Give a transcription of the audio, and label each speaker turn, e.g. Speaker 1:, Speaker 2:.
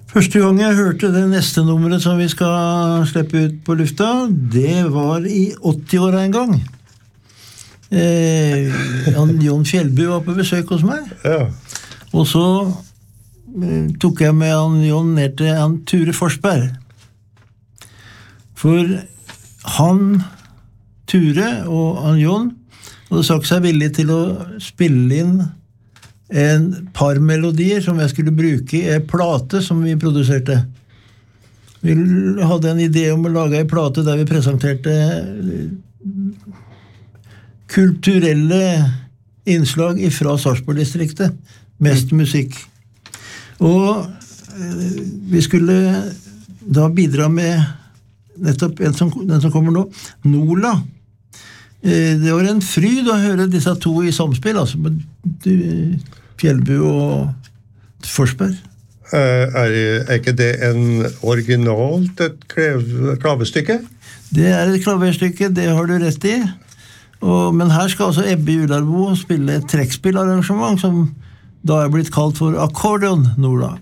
Speaker 1: Første gang jeg hørte det neste nummeret som vi skal slippe ut på lufta, det var i 80-åra en gang. Jon Fjellby var på besøk hos meg.
Speaker 2: Ja.
Speaker 1: Og så tok jeg med Jon ned til Ture Forsberg. For han, Ture og Jon hadde sagt seg villig til å spille inn en par melodier som jeg skulle bruke i en plate som vi produserte. Vi hadde en idé om å lage en plate der vi presenterte kulturelle innslag fra Sarpsborg-distriktet. Mest musikk. Og vi skulle da bidra med nettopp den som kommer nå, Nola. Det var en fryd å høre disse to i samspill, altså Fjellbu og Forsberg.
Speaker 2: Er ikke det en originalt et klavestykke?
Speaker 1: Det er et klaverstykke, det har du rett i. Men her skal altså Ebbe Jularbo spille et trekkspillarrangement som da er blitt kalt for Accordion Nola.